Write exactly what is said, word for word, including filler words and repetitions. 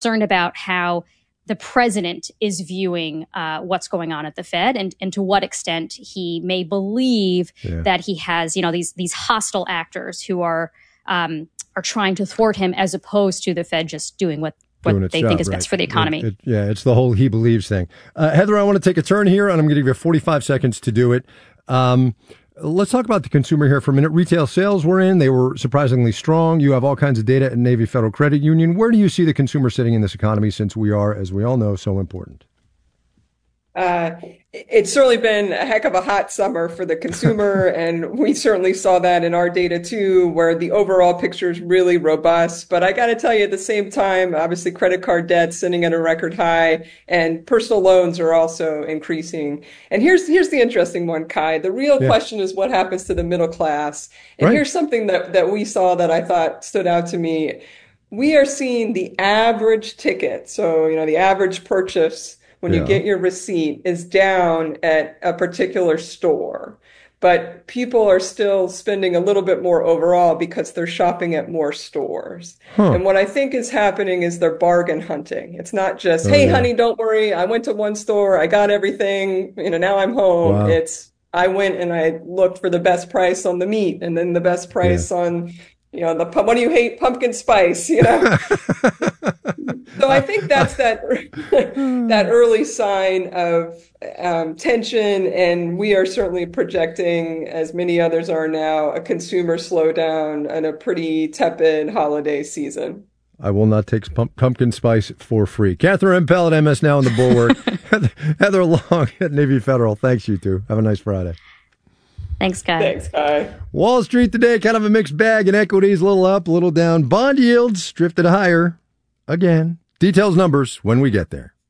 concerned about how the president is viewing uh, what's going on at the Fed, and, and to what extent he may believe yeah. that he has, you know, these these hostile actors who are um, are trying to thwart him, as opposed to the Fed just doing what, what they job, think is right. best for the economy. It, it, yeah, it's the whole he believes thing. Uh, Heather, I want to take a turn here, and I'm going to give you forty-five seconds to do it. Um, Let's talk about the consumer here for a minute. Retail sales were in. They were surprisingly strong. You have all kinds of data at Navy Federal Credit Union. Where do you see the consumer sitting in this economy, since we are, as we all know, so important? Uh, it's certainly been a heck of a hot summer for the consumer, and we certainly saw that in our data too, where the overall picture is really robust. But I got to tell you, at the same time, obviously credit card debt sitting at a record high, and personal loans are also increasing. And here's here's the interesting one, Kai. The real yeah. question is what happens to the middle class. And right. here's something that that we saw that I thought stood out to me. We are seeing the average ticket, so you know the average purchase when yeah. you get your receipt, is down at a particular store. But people are still spending a little bit more overall because they're shopping at more stores. Huh. And what I think is happening is they're bargain hunting. It's not just, hey, oh, yeah. honey, don't worry. I went to one store. I got everything. You know, now I'm home. Wow. It's, I went and I looked for the best price on the meat, and then the best price yeah. on, you know, the, what do you hate? Pumpkin spice, you know? So I think that's that that early sign of um, tension, and we are certainly projecting, as many others are now, a consumer slowdown and a pretty tepid holiday season. I will not take pump, pumpkin spice for free. Catherine Empell at M S Now in the Bulwark. Heather, Heather Long at Navy Federal. Thanks, you two. Have a nice Friday. Thanks, Kai. Thanks, Kai. Wall Street today, kind of a mixed bag. In equities, a little up, a little down. Bond yields drifted higher again. Details, numbers when we get there.